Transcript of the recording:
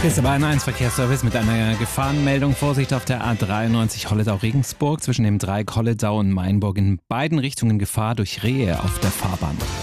Ist aber ein 1-Verkehrsservice mit einer Gefahrenmeldung. Vorsicht auf der A93 Holledau-Regensburg zwischen dem Dreieck Holledau und Mainburg in beiden Richtungen Gefahr durch Rehe auf der Fahrbahn.